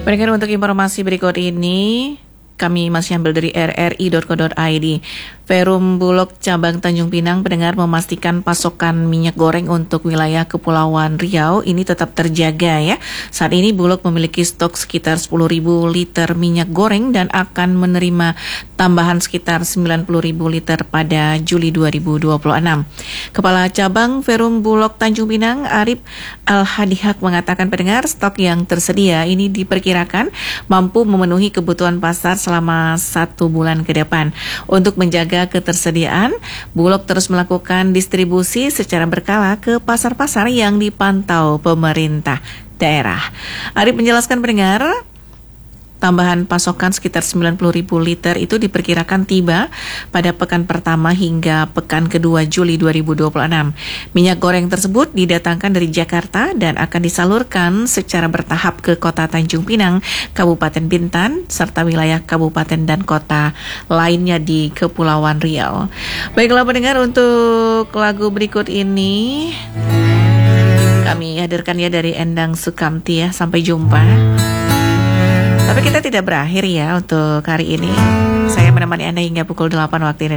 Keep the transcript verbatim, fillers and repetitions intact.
Pendengar, untuk informasi berikut ini kami masih ambil dari r r i titik co titik i d. Perum Bulog Cabang Tanjung Pinang pendengar memastikan pasokan minyak goreng untuk wilayah Kepulauan Riau ini tetap terjaga ya. Saat ini Bulog memiliki stok sekitar sepuluh ribu liter minyak goreng dan akan menerima tambahan sekitar sembilan puluh ribu liter pada Juli dua ribu dua puluh enam. Kepala Cabang Perum Bulog Tanjung Pinang Arif Al-Hadihak mengatakan pendengar stok yang tersedia ini diperkirakan mampu memenuhi kebutuhan pasar selama satu bulan ke depan. Untuk menjaga ketersediaan, Bulog terus melakukan distribusi secara berkala ke pasar-pasar yang dipantau pemerintah daerah. Arif menjelaskan pendengar, tambahan pasokan sekitar sembilan puluh ribu liter itu diperkirakan tiba pada pekan pertama hingga pekan kedua Juli dua ribu dua puluh enam. Minyak goreng tersebut didatangkan dari Jakarta dan akan disalurkan secara bertahap ke Kota Tanjung Pinang, Kabupaten Bintan, serta wilayah kabupaten dan kota lainnya di Kepulauan Riau. Baiklah pendengar, untuk lagu berikut ini kami hadirkan ya dari Endang Sukamti ya. Sampai jumpa. Tapi kita tidak berakhir ya untuk hari ini. Saya menemani Anda hingga pukul delapan waktu Indonesia.